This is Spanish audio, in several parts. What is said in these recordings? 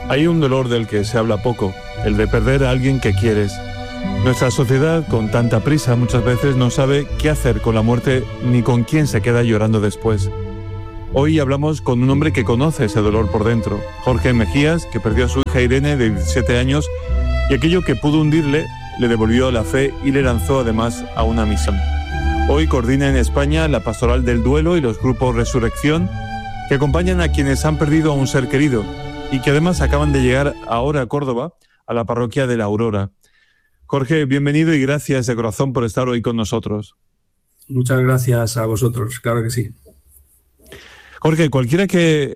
Hay un dolor del que se habla poco, el de perder a alguien que quieres. Nuestra sociedad, con tanta prisa, muchas veces no sabe qué hacer con la muerte ni con quién se queda llorando después. Hoy hablamos con un hombre que conoce ese dolor por dentro, Jorge Mejías, que perdió a su hija Irene de 17 años y aquello que pudo hundirle le devolvió la fe y le lanzó además a una misión. Hoy coordina en España la Pastoral del Duelo y los grupos Resurrección, que acompañan a quienes han perdido a un ser querido y que además acaban de llegar ahora a Córdoba, a la parroquia de la Aurora. Jorge, bienvenido y gracias de corazón por estar hoy con nosotros. Muchas gracias a vosotros, claro que sí. Jorge, cualquiera que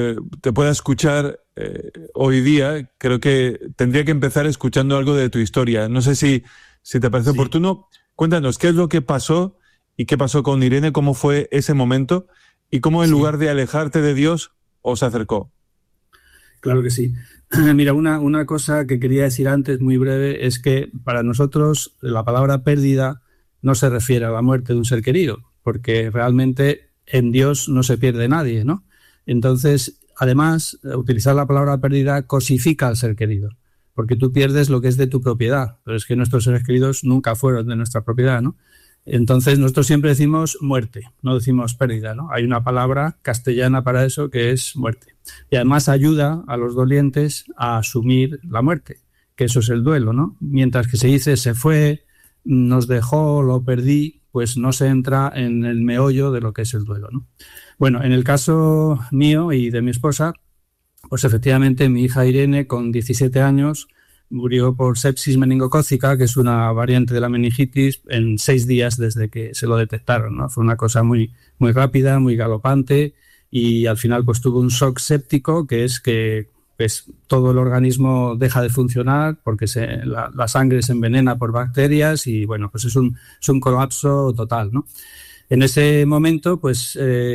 te pueda escuchar hoy día, creo que tendría que empezar escuchando algo de tu historia. No sé si te parece oportuno. Cuéntanos, ¿qué es lo que pasó y qué pasó con Irene? ¿Cómo fue ese momento? ¿Y cómo en lugar de alejarte de Dios, os acercó? Claro que sí. Mira, una cosa que quería decir antes, muy breve, es que para nosotros la palabra pérdida no se refiere a la muerte de un ser querido, porque realmente en Dios no se pierde nadie, ¿no? Entonces, además, utilizar la palabra pérdida cosifica al ser querido, porque tú pierdes lo que es de tu propiedad, pero es que nuestros seres queridos nunca fueron de nuestra propiedad, ¿no? Entonces, nosotros siempre decimos muerte, no decimos pérdida, ¿no? Hay una palabra castellana para eso que es muerte. Y además ayuda a los dolientes a asumir la muerte, que eso es el duelo, ¿no? Mientras que se dice se fue, nos dejó, lo perdí, pues no se entra en el meollo de lo que es el duelo, ¿no? Bueno, en el caso mío y de mi esposa, pues efectivamente mi hija Irene, con 17 años, murió por sepsis meningocócica, que es una variante de la meningitis, en 6 días desde que se lo detectaron, ¿no? Fue una cosa muy, muy rápida, muy galopante, y al final pues tuvo un shock séptico, que es que pues, todo el organismo deja de funcionar porque la sangre se envenena por bacterias y bueno, pues es un colapso total, ¿no? En ese momento pues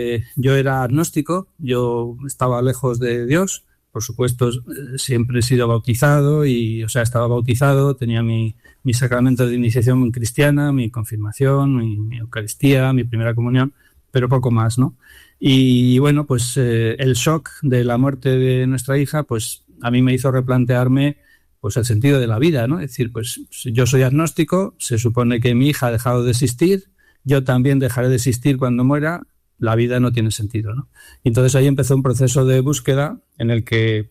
yo era agnóstico, yo estaba lejos de Dios. Por supuesto, siempre he sido bautizado estaba bautizado, tenía mi sacramento de iniciación cristiana, mi confirmación, mi Eucaristía, mi primera comunión, pero poco más, ¿no? Y bueno, pues el shock de la muerte de nuestra hija, pues a mí me hizo replantearme pues el sentido de la vida, ¿no? Es decir, pues yo soy agnóstico, se supone que mi hija ha dejado de existir, yo también dejaré de existir cuando muera. La vida no tiene sentido, ¿no? Entonces ahí empezó un proceso de búsqueda en el que,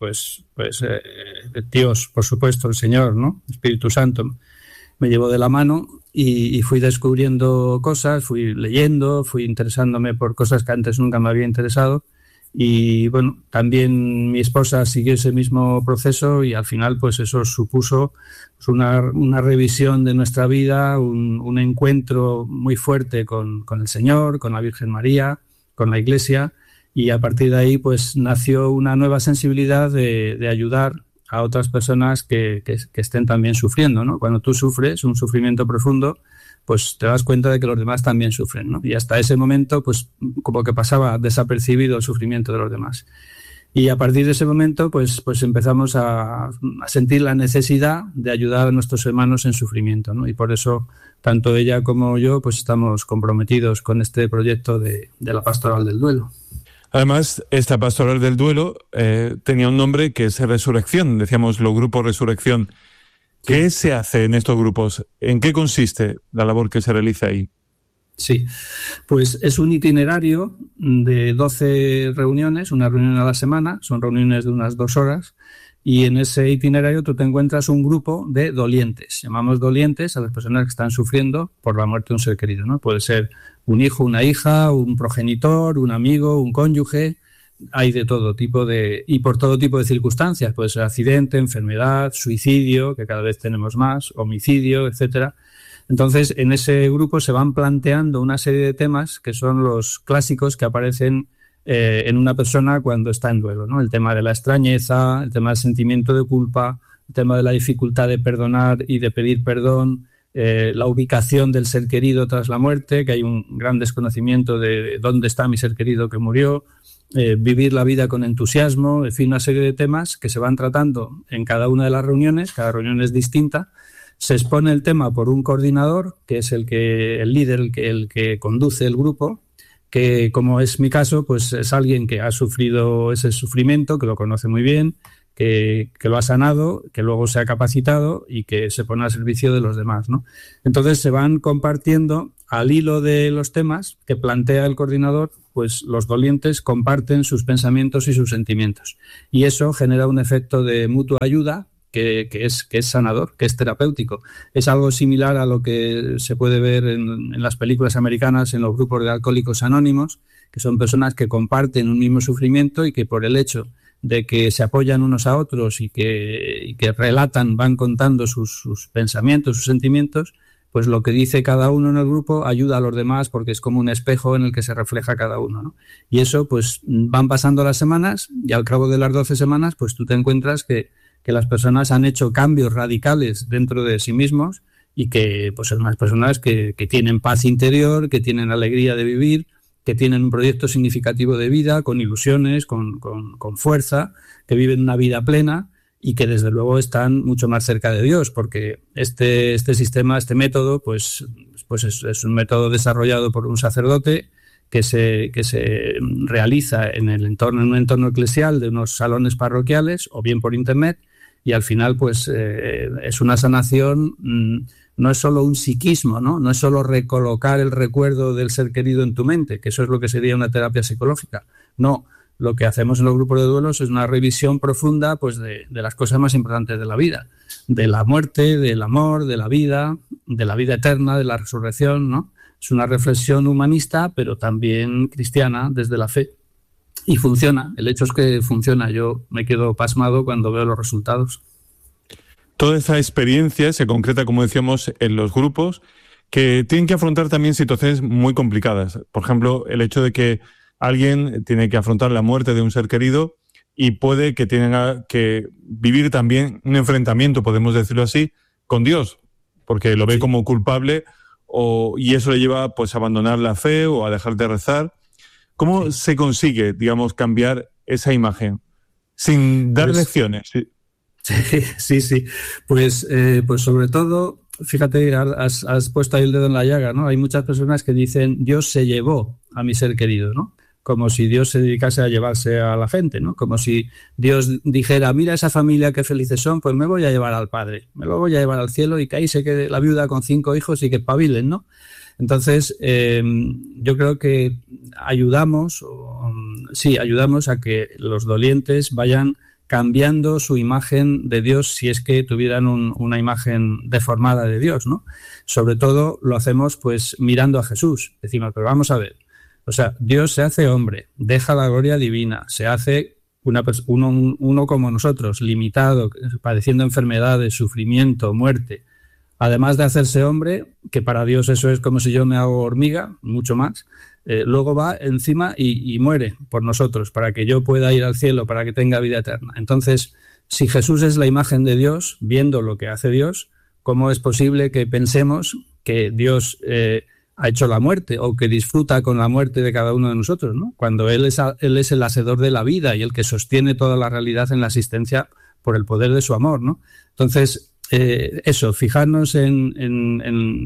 Dios, por supuesto, el Señor, ¿no? Espíritu Santo, me llevó de la mano y fui descubriendo cosas, fui leyendo, fui interesándome por cosas que antes nunca me había interesado y, bueno, también mi esposa siguió ese mismo proceso y al final, pues eso supuso una revisión de nuestra vida, un encuentro muy fuerte con el Señor, con la Virgen María, con la Iglesia, y a partir de ahí pues nació una nueva sensibilidad de ayudar a otras personas que estén también sufriendo, ¿no? Cuando tú sufres un sufrimiento profundo, pues te das cuenta de que los demás también sufren, ¿no? Y hasta ese momento pues como que pasaba desapercibido el sufrimiento de los demás. Y a partir de ese momento, pues empezamos a sentir la necesidad de ayudar a nuestros hermanos en sufrimiento, ¿no? Y por eso, tanto ella como yo, pues estamos comprometidos con este proyecto de la Pastoral del Duelo. Además, esta Pastoral del Duelo tenía un nombre que es Resurrección, decíamos los grupos Resurrección. ¿Qué se hace en estos grupos? ¿En qué consiste la labor que se realiza ahí? Sí, pues es un itinerario de 12 reuniones, una reunión a la semana, son reuniones de unas 2 horas, y en ese itinerario tú te encuentras un grupo de dolientes. Llamamos dolientes a las personas que están sufriendo por la muerte de un ser querido, ¿no? Puede ser un hijo, una hija, un progenitor, un amigo, un cónyuge. Hay de todo tipo y por todo tipo de circunstancias. Puede ser accidente, enfermedad, suicidio, que cada vez tenemos más, homicidio, etcétera. Entonces, en ese grupo se van planteando una serie de temas que son los clásicos que aparecen en una persona cuando está en duelo, ¿no? El tema de la extrañeza, el tema del sentimiento de culpa, el tema de la dificultad de perdonar y de pedir perdón, la ubicación del ser querido tras la muerte, que hay un gran desconocimiento de dónde está mi ser querido que murió, vivir la vida con entusiasmo, en fin, una serie de temas que se van tratando en cada una de las reuniones, cada reunión es distinta. Se expone el tema por un coordinador, que es el líder, el que conduce el grupo, que como es mi caso, pues es alguien que ha sufrido ese sufrimiento, que lo conoce muy bien, que lo ha sanado, que luego se ha capacitado y que se pone al servicio de los demás, ¿no? Entonces se van compartiendo al hilo de los temas que plantea el coordinador, pues los dolientes comparten sus pensamientos y sus sentimientos. Y eso genera un efecto de mutua ayuda que es sanador, que es terapéutico. Es algo similar a lo que se puede ver en las películas americanas, en los grupos de alcohólicos anónimos, que son personas que comparten un mismo sufrimiento y que por el hecho de que se apoyan unos a otros y que relatan, van contando sus pensamientos, sus sentimientos, pues lo que dice cada uno en el grupo ayuda a los demás porque es como un espejo en el que se refleja cada uno, ¿no? Y eso, pues van pasando las semanas y al cabo de las 12 semanas, pues tú te encuentras que las personas han hecho cambios radicales dentro de sí mismos y que pues son unas personas que tienen paz interior, que tienen alegría de vivir, que tienen un proyecto significativo de vida, con ilusiones, con fuerza, que viven una vida plena y que desde luego están mucho más cerca de Dios, porque este sistema, este método, pues es un método desarrollado por un sacerdote que se realiza en un entorno eclesial de unos salones parroquiales o bien por internet, y al final pues es una sanación. No es solo un psiquismo, ¿no? No es solo recolocar el recuerdo del ser querido en tu mente, que eso es lo que sería una terapia psicológica. No, lo que hacemos en los grupos de duelos es una revisión profunda pues, de las cosas más importantes de la vida, de la muerte, del amor, de la vida eterna, de la resurrección, ¿no? Es una reflexión humanista, pero también cristiana desde la fe. Y funciona, el hecho es que funciona. Yo me quedo pasmado cuando veo los resultados. Toda esa experiencia se concreta, como decíamos, en los grupos que tienen que afrontar también situaciones muy complicadas. Por ejemplo, el hecho de que alguien tiene que afrontar la muerte de un ser querido y puede que tenga que vivir también un enfrentamiento, podemos decirlo así, con Dios, porque lo ve como culpable y eso le lleva pues, a abandonar la fe o a dejar de rezar. ¿Cómo se consigue, digamos, cambiar esa imagen sin dar lecciones? Sí. Pues sobre todo, fíjate, has puesto ahí el dedo en la llaga, ¿no? Hay muchas personas que dicen, Dios se llevó a mi ser querido, ¿no? Como si Dios se dedicase a llevarse a la gente, ¿no? Como si Dios dijera, mira esa familia qué felices son, pues me voy a llevar al Padre, me lo voy a llevar al cielo y que ahí se quede la viuda con 5 hijos y que espabilen, ¿no? Entonces, yo creo que ayudamos a que los dolientes vayan cambiando su imagen de Dios si es que tuvieran una imagen deformada de Dios, ¿no? Sobre todo lo hacemos pues mirando a Jesús. Decimos, pero vamos a ver, o sea, Dios se hace hombre, deja la gloria divina, se hace uno como nosotros, limitado, padeciendo enfermedades, sufrimiento, muerte. Además de hacerse hombre, que para Dios eso es como si yo me hago hormiga, mucho más, luego va encima y muere por nosotros, para que yo pueda ir al cielo, para que tenga vida eterna. Entonces, si Jesús es la imagen de Dios, viendo lo que hace Dios, ¿cómo es posible que pensemos que Dios ha hecho la muerte o que disfruta con la muerte de cada uno de nosotros, ¿no? Cuando Él es el hacedor de la vida y el que sostiene toda la realidad en la existencia por el poder de su amor, ¿no? Entonces, fijarnos en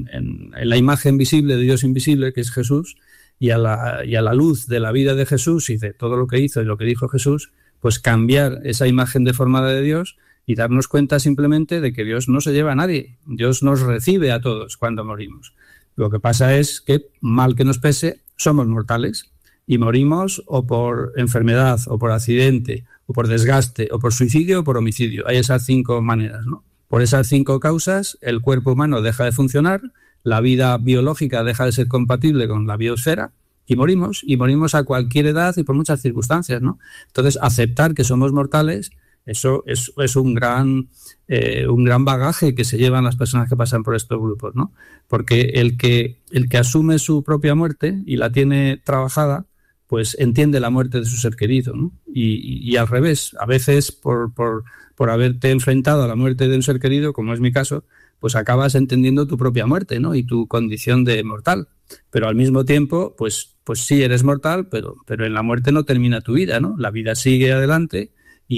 la imagen visible de Dios invisible, que es Jesús, y a la luz de la vida de Jesús y de todo lo que hizo y lo que dijo Jesús, pues cambiar esa imagen deformada de Dios y darnos cuenta simplemente de que Dios no se lleva a nadie, Dios nos recibe a todos cuando morimos. Lo que pasa es que, mal que nos pese, somos mortales y morimos o por enfermedad, o por accidente, o por desgaste, o por suicidio, o por homicidio. Hay esas 5 maneras, ¿no? Por esas 5 causas, el cuerpo humano deja de funcionar, la vida biológica deja de ser compatible con la biosfera y morimos a cualquier edad y por muchas circunstancias, ¿no? Entonces, aceptar que somos mortales, eso es un gran bagaje que se llevan las personas que pasan por estos grupos, ¿no? Porque el que asume su propia muerte y la tiene trabajada, pues entiende la muerte de su ser querido, ¿no? Y al revés, a veces por haberte enfrentado a la muerte de un ser querido, como es mi caso, pues acabas entendiendo tu propia muerte, ¿no? Y tu condición de mortal. Pero al mismo tiempo, pues sí eres mortal, pero en la muerte no termina tu vida, ¿no? La vida sigue adelante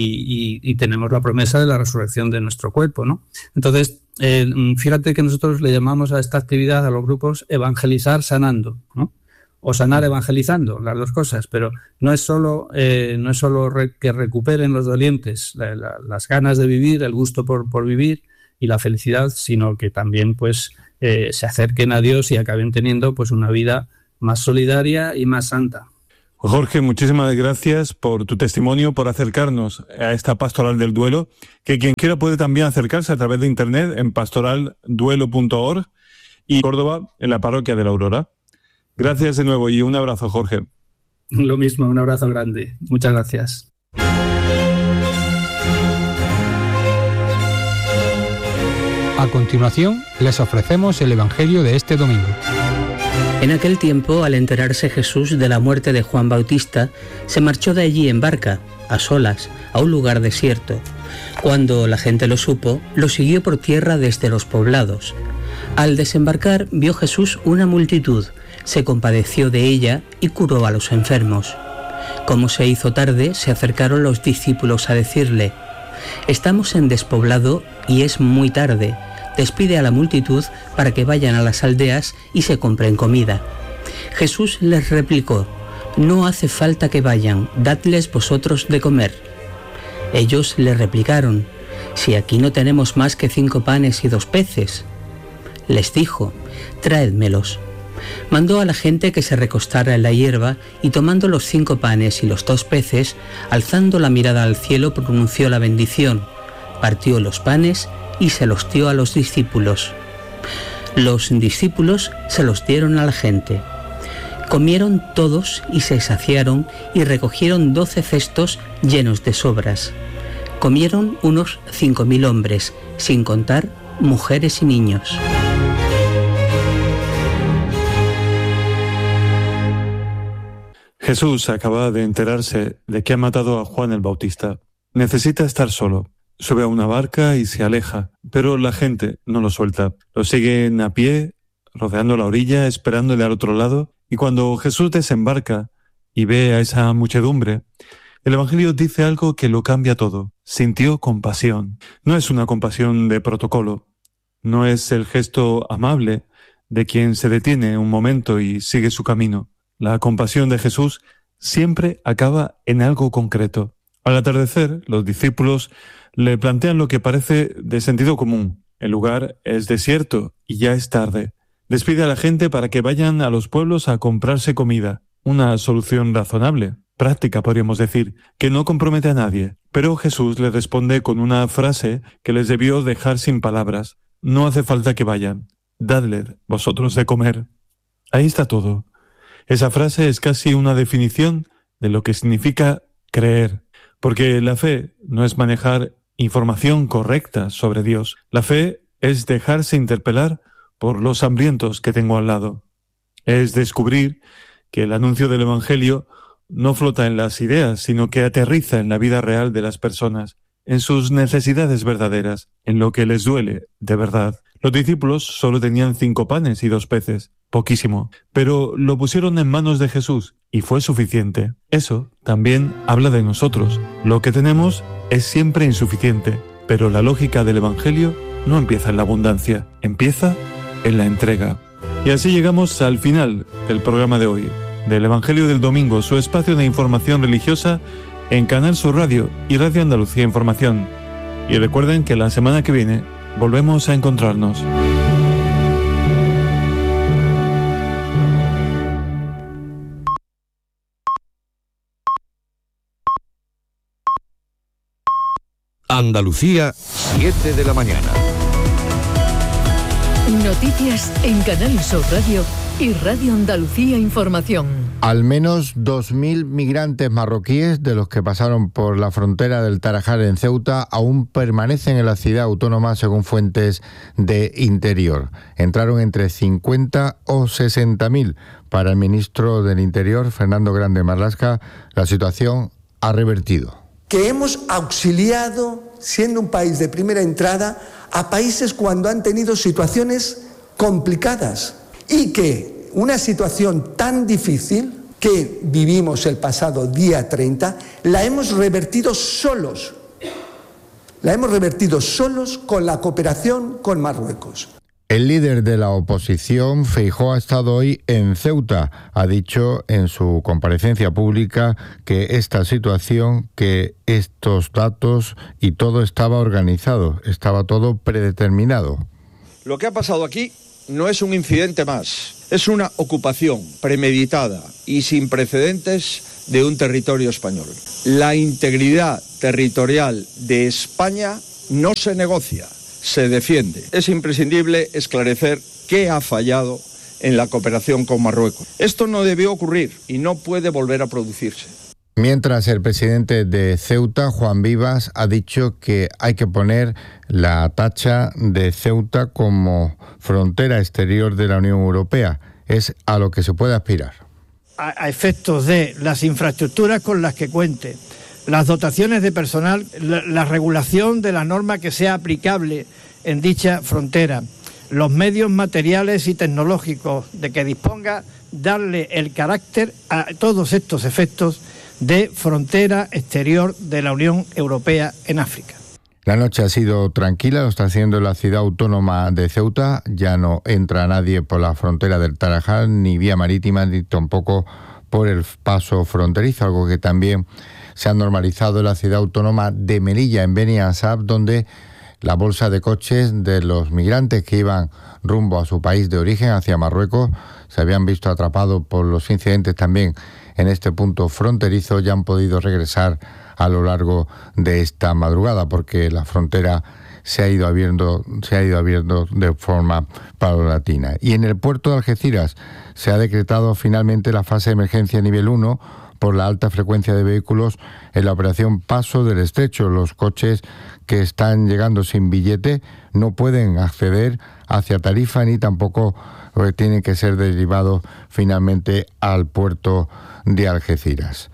y tenemos la promesa de la resurrección de nuestro cuerpo, ¿no? Entonces, fíjate que nosotros le llamamos a esta actividad, a los grupos, evangelizar sanando, ¿no? o sanar evangelizando, las dos cosas, pero no es solo que recuperen los dolientes las ganas de vivir, el gusto por vivir y la felicidad, sino que también pues se acerquen a Dios y acaben teniendo pues una vida más solidaria y más santa. Jorge, muchísimas gracias por tu testimonio, por acercarnos a esta pastoral del duelo, que quien quiera puede también acercarse a través de internet en pastoralduelo.org y Córdoba en la parroquia de la Aurora. Gracias de nuevo y un abrazo, Jorge. Lo mismo, un abrazo grande. Muchas gracias. A continuación, les ofrecemos el Evangelio de este domingo. En aquel tiempo, al enterarse Jesús de la muerte de Juan Bautista, se marchó de allí en barca, a solas, a un lugar desierto. Cuando la gente lo supo, lo siguió por tierra desde los poblados. Al desembarcar, vio Jesús una multitud, se compadeció de ella y curó a los enfermos. Como se hizo tarde, se acercaron los discípulos a decirle: «Estamos en despoblado y es muy tarde. Despide a la multitud para que vayan a las aldeas y se compren comida». Jesús les replicó: «No hace falta que vayan, dadles vosotros de comer». Ellos le replicaron: «Si aquí no tenemos más que 5 panes y 2 peces». Les dijo: «Traédmelos». Mandó a la gente que se recostara en la hierba y tomando los 5 panes y los 2 peces, alzando la mirada al cielo, pronunció la bendición, partió los panes y se los dio a los discípulos. Los discípulos se los dieron a la gente. Comieron todos y se saciaron y recogieron 12 cestos llenos de sobras. Comieron unos 5.000 hombres, sin contar mujeres y niños. Jesús acaba de enterarse de que ha matado a Juan el Bautista. Necesita estar solo. Sube a una barca y se aleja, pero la gente no lo suelta. Lo siguen a pie, rodeando la orilla, esperándole al otro lado, y cuando Jesús desembarca y ve a esa muchedumbre, el Evangelio dice algo que lo cambia todo. Sintió compasión. No es una compasión de protocolo, no es el gesto amable de quien se detiene un momento y sigue su camino. La compasión de Jesús siempre acaba en algo concreto. Al atardecer, los discípulos le plantean lo que parece de sentido común. El lugar es desierto y ya es tarde. Despide a la gente para que vayan a los pueblos a comprarse comida. Una solución razonable, práctica podríamos decir, que no compromete a nadie. Pero Jesús le responde con una frase que les debió dejar sin palabras. No hace falta que vayan. Dadle vosotros de comer. Ahí está todo. Esa frase es casi una definición de lo que significa creer. Porque la fe no es manejar información correcta sobre Dios. La fe es dejarse interpelar por los hambrientos que tengo al lado. Es descubrir que el anuncio del Evangelio no flota en las ideas, sino que aterriza en la vida real de las personas, en sus necesidades verdaderas, en lo que les duele de verdad. Los discípulos solo tenían 5 panes y 2 peces, poquísimo, pero lo pusieron en manos de Jesús y fue suficiente. Eso también habla de nosotros. Lo que tenemos es siempre insuficiente, pero la lógica del Evangelio no empieza en la abundancia, empieza en la entrega. Y así llegamos al final del programa de hoy, del Evangelio del Domingo, su espacio de información religiosa en Canal Sur Radio y Radio Andalucía Información. Y recuerden que la semana que viene volvemos a encontrarnos. Andalucía, 7 de la mañana. Noticias en Canal Sur Radio y Radio Andalucía Información. Al menos 2.000 migrantes marroquíes de los que pasaron por la frontera del Tarajal en Ceuta aún permanecen en la ciudad autónoma según fuentes de Interior. Entraron entre 50 o 60.000. Para el ministro del Interior, Fernando Grande Marlaska, la situación ha revertido. Que hemos auxiliado, siendo un país de primera entrada, a países cuando han tenido situaciones complicadas y que una situación tan difícil que vivimos el pasado día 30, la hemos revertido solos. La hemos revertido solos con la cooperación con Marruecos. El líder de la oposición, Feijóo, ha estado hoy en Ceuta. Ha dicho en su comparecencia pública que esta situación, que estos datos y todo estaba organizado, estaba todo predeterminado. Lo que ha pasado aquí no es un incidente más, es una ocupación premeditada y sin precedentes de un territorio español. La integridad territorial de España no se negocia, se defiende. Es imprescindible esclarecer qué ha fallado en la cooperación con Marruecos. Esto no debió ocurrir y no puede volver a producirse. Mientras, el presidente de Ceuta, Juan Vivas, ha dicho que hay que poner la tacha de Ceuta como frontera exterior de la Unión Europea. Es a lo que se puede aspirar. A efectos de las infraestructuras con las que cuente, las dotaciones de personal, la regulación de la norma que sea aplicable en dicha frontera, los medios materiales y tecnológicos de que disponga, darle el carácter a todos estos efectos de frontera exterior de la Unión Europea en África. La noche ha sido tranquila, lo está haciendo la ciudad autónoma de Ceuta. Ya no entra nadie por la frontera del Tarajal, ni vía marítima, ni tampoco por el paso fronterizo, algo que también se ha normalizado en la ciudad autónoma de Melilla, en Beni Ansab, donde la bolsa de coches de los migrantes que iban rumbo a su país de origen, hacia Marruecos, se habían visto atrapados por los incidentes también en este punto fronterizo. Ya han podido regresar a lo largo de esta madrugada, porque la frontera se ha ido abriendo de forma paulatina. Y en el puerto de Algeciras se ha decretado finalmente la fase de emergencia nivel 1 por la alta frecuencia de vehículos en la operación Paso del Estrecho. Los coches que están llegando sin billete no pueden acceder hacia Tarifa, ni tampoco tienen que ser derivados finalmente al puerto de Algeciras.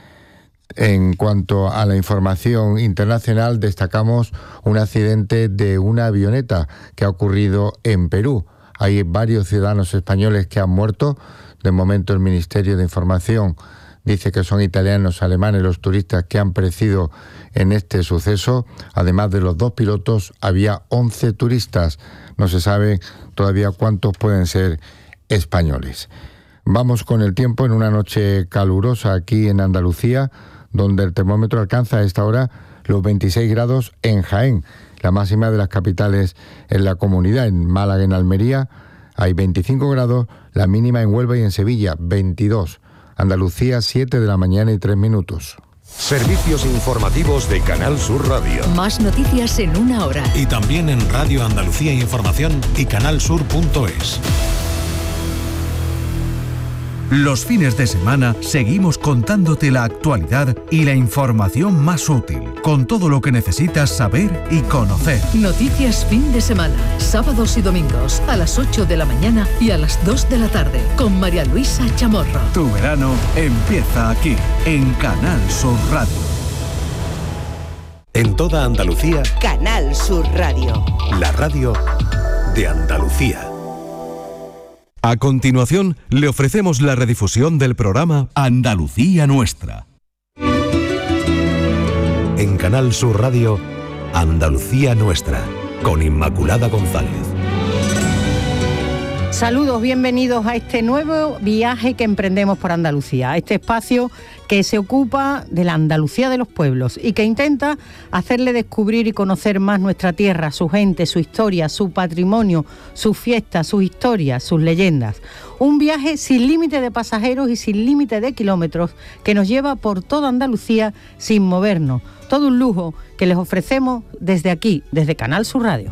En cuanto a la información internacional, destacamos un accidente de una avioneta que ha ocurrido en Perú. Hay varios ciudadanos españoles que han muerto. De momento, el Ministerio de Información dice que son italianos, alemanes los turistas que han perecido en este suceso. Además de los 2 pilotos, había 11 turistas. No se sabe todavía cuántos pueden ser españoles. Vamos con el tiempo, en una noche calurosa aquí en Andalucía, donde el termómetro alcanza a esta hora los 26 grados en Jaén, la máxima de las capitales en la comunidad. En Málaga, en Almería, hay 25 grados, la mínima en Huelva y en Sevilla, 22. Andalucía, 7 de la mañana y 3 minutos. Servicios informativos de Canal Sur Radio. Más noticias en una hora. Y también en Radio Andalucía Información y canalsur.es. Los fines de semana seguimos contándote la actualidad y la información más útil, con todo lo que necesitas saber y conocer. Noticias fin de semana, sábados y domingos, a las 8 de la mañana y a las 2 de la tarde, con María Luisa Chamorro. Tu verano empieza aquí, en Canal Sur Radio. En toda Andalucía, Canal Sur Radio. La radio de Andalucía. A continuación, le ofrecemos la redifusión del programa Andalucía Nuestra. En Canal Sur Radio, Andalucía Nuestra, con Inmaculada González. Saludos, bienvenidos a este nuevo viaje que emprendemos por Andalucía, este espacio que se ocupa de la Andalucía de los pueblos y que intenta hacerle descubrir y conocer más nuestra tierra, su gente, su historia, su patrimonio, sus fiestas, sus historias, sus leyendas. Un viaje sin límite de pasajeros y sin límite de kilómetros que nos lleva por toda Andalucía sin movernos. Todo un lujo que les ofrecemos desde aquí, desde Canal Sur Radio.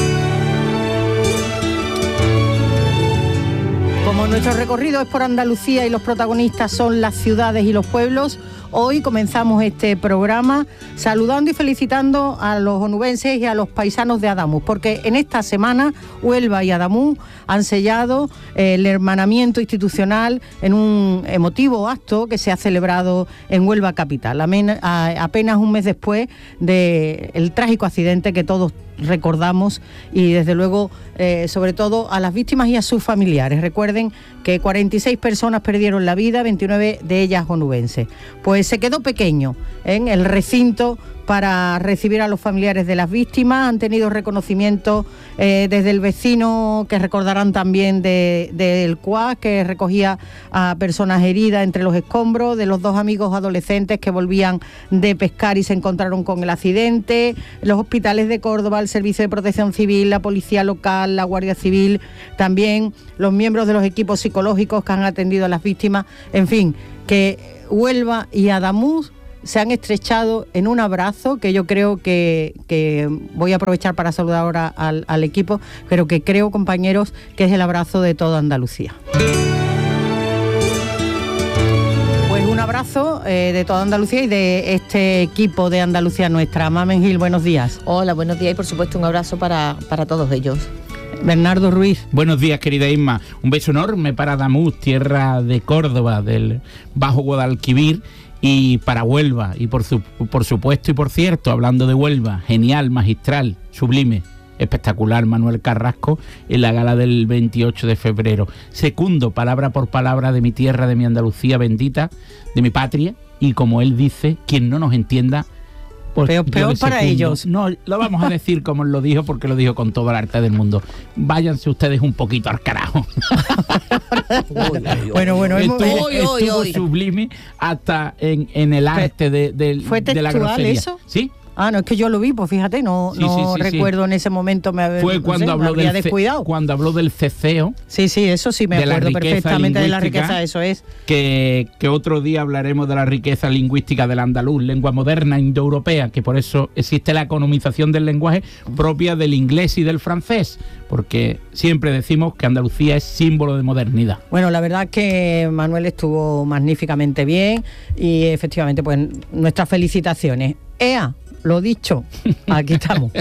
Como nuestro recorrido es por Andalucía y los protagonistas son las ciudades y los pueblos, hoy comenzamos este programa saludando y felicitando a los onubenses y a los paisanos de Adamuz, porque en esta semana Huelva y Adamuz han sellado el hermanamiento institucional en un emotivo acto que se ha celebrado en Huelva capital, apenas un mes después del trágico accidente que todos recordamos, y desde luego sobre todo a las víctimas y a sus familiares. Recuerden que 46 personas perdieron la vida, 29 de ellas onubenses. Pues se quedó pequeño en el recinto para recibir a los familiares de las víctimas. Han tenido reconocimiento desde el vecino, que recordarán también del CUAS, que recogía a personas heridas entre los escombros, de los 2 amigos adolescentes que volvían de pescar y se encontraron con el accidente, los hospitales de Córdoba, el Servicio de Protección Civil, la Policía Local, la Guardia Civil, también los miembros de los equipos psicológicos que han atendido a las víctimas. En fin, que Huelva y Adamuz se han estrechado en un abrazo que yo creo que voy a aprovechar para saludar ahora al equipo, pero que creo, compañeros, que es el abrazo de toda Andalucía. Pues un abrazo de toda Andalucía y de este equipo de Andalucía Nuestra. Mamen Gil, buenos días. Hola, buenos días y por supuesto un abrazo para todos ellos. Bernardo Ruiz. Buenos días, querida Isma. Un beso enorme para Adamuz, tierra de Córdoba, del Bajo Guadalquivir, y para Huelva. Y por supuesto y por cierto, hablando de Huelva, genial, magistral, sublime, espectacular, Manuel Carrasco en la gala del 28 de febrero. Secundo, palabra por palabra, de mi tierra, de mi Andalucía bendita, de mi patria, y como él dice, quien no nos entienda, pues peor para ellos. No, lo vamos a decir como él lo dijo, porque lo dijo con todo el arte del mundo. Váyanse ustedes un poquito al carajo. Bueno, estuvo sublime hasta en el arte de ¿Fue textual la grosería. eso? Sí. Ah, no, es que yo lo vi, pues fíjate, no recuerdo en ese momento fue cuando cuando habló del ceceo. Sí, eso sí me acuerdo perfectamente de la riqueza, eso es. Que otro día hablaremos de la riqueza lingüística del andaluz, lengua moderna indoeuropea, que por eso existe la economización del lenguaje propia del inglés y del francés, porque siempre decimos que Andalucía es símbolo de modernidad. Bueno, la verdad es que Manuel estuvo magníficamente bien y efectivamente, pues nuestras felicitaciones. ¡Ea! Lo dicho, aquí estamos.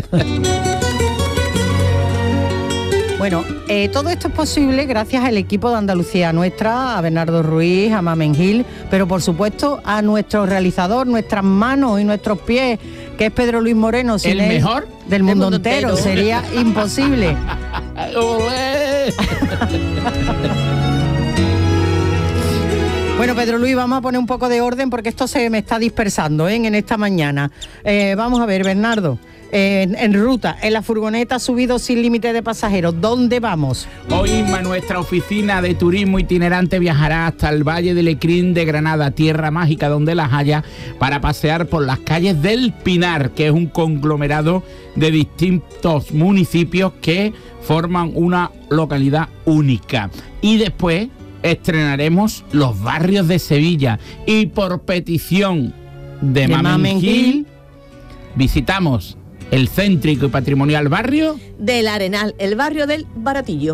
Bueno, todo esto es posible gracias al equipo de Andalucía Nuestra, a Bernardo Ruiz, a Mamen Gil, pero por supuesto a nuestro realizador, nuestras manos y nuestros pies, que es Pedro Luis Moreno. El mejor del mundo entero. Sería imposible. Bueno, Pedro Luis, vamos a poner un poco de orden porque esto se me está dispersando en esta mañana. Vamos a ver, Bernardo, en ruta, en la furgoneta subido sin límite de pasajeros, ¿dónde vamos? Hoy, Isma, nuestra oficina de turismo itinerante viajará hasta el Valle del Lecrín de Granada, tierra mágica donde las haya, para pasear por las calles del Pinar, que es un conglomerado de distintos municipios que forman una localidad única. Y después estrenaremos los barrios de Sevilla, y por petición de Mamen Gil visitamos el céntrico y patrimonial barrio del Arenal, el barrio del Baratillo.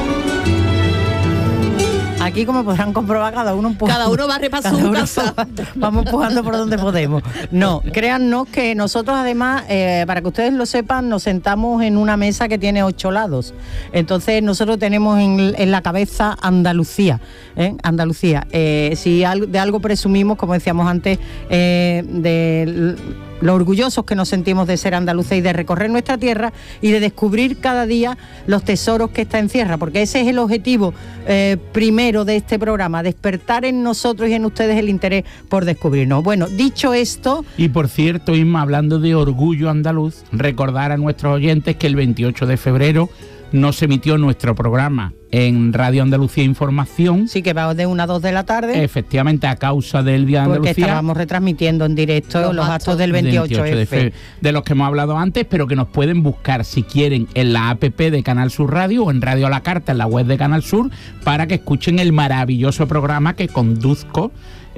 Aquí, como podrán comprobar, cada uno barre para su casa. Vamos empujando por donde podemos. No, créannos que nosotros además, para que ustedes lo sepan, nos sentamos en una mesa que tiene 8 lados. Entonces nosotros tenemos en la cabeza Andalucía. Andalucía. Si de algo presumimos, como decíamos antes, de lo orgullosos que nos sentimos de ser andaluces y de recorrer nuestra tierra y de descubrir cada día los tesoros que esta encierra, porque ese es el objetivo primero de este programa, despertar en nosotros y en ustedes el interés por descubrirnos. Bueno, dicho esto... Y por cierto, Isma, hablando de orgullo andaluz, recordar a nuestros oyentes que el 28 de febrero no se emitió nuestro programa en Radio Andalucía Información. Sí, que va de 1 a 2 de la tarde. Efectivamente, a causa del Día de Andalucía. Porque estábamos retransmitiendo en directo los actos del 28F. De los que hemos hablado antes, pero que nos pueden buscar, si quieren, en la app de Canal Sur Radio o en Radio a la Carta, en la web de Canal Sur, para que escuchen el maravilloso programa que condujo,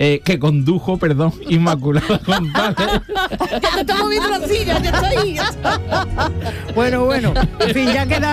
Inmaculada González. Ya te tomo mi trocilla, ya estoy. Bueno, en fin, ya queda...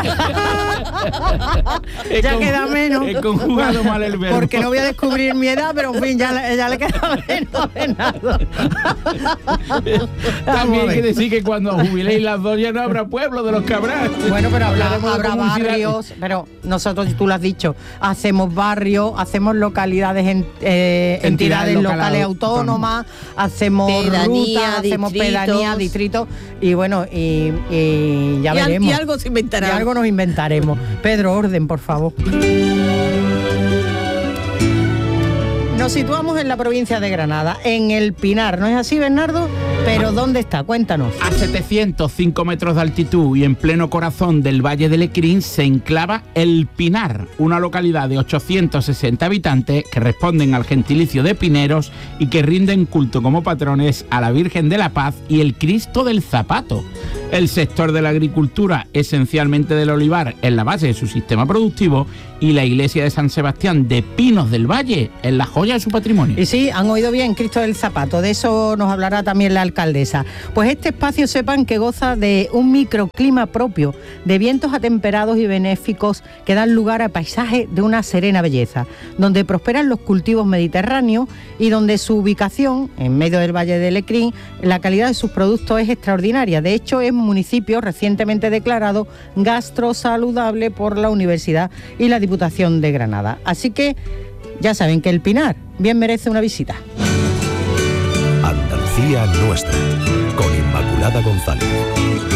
queda menos. He conjugado mal el verbo. Porque no voy a descubrir mi edad, pero en fin, ya le queda menos de nada. También hay que decir que cuando jubiléis las dos ya no habrá pueblo de los que habrá. Bueno, pero habrá barrios, pero nosotros, tú lo has dicho, hacemos barrios, hacemos localidades, entidades locales autónomas, hacemos rutas, hacemos pedanías, distritos, y bueno, y ya veremos. Y algo se inventará. Y algo nos inventaremos. Pedro, orden, por favor. Nos situamos en la provincia de Granada, en el Pinar, ¿no es así, Bernardo? Pero ¿dónde está? Cuéntanos. A 705 metros de altitud y en pleno corazón del Valle de Lecrín se enclava El Pinar, una localidad de 860 habitantes que responden al gentilicio de pineros y que rinden culto como patrones a la Virgen de la Paz y el Cristo del Zapato. El sector de la agricultura, esencialmente del olivar, es la base de su sistema productivo y la iglesia de San Sebastián de Pinos del Valle es la joya de su patrimonio. Y sí, han oído bien, Cristo del Zapato, de eso nos hablará también la alcaldesa. Pues este espacio sepan que goza de un microclima propio, de vientos atemperados y benéficos que dan lugar a paisajes de una serena belleza, donde prosperan los cultivos mediterráneos y donde su ubicación, en medio del Valle de Lecrín, la calidad de sus productos es extraordinaria. De hecho, es un municipio recientemente declarado gastrosaludable por la Universidad y la Diputación de Granada. Así que ya saben que El Pinar bien merece una visita. Andalucía Nuestra, con Inmaculada González.